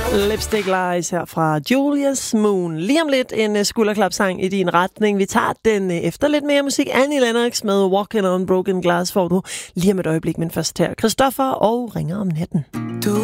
Lipstick Lies her fra Julius Moon. Lige om lidt en skulderklapsang i din retning. Vi tager den efter lidt mere musik. Annie Lennox med Walking on Broken Glass får du lige om et øjeblik, men først her Christoffer og Ringer om natten.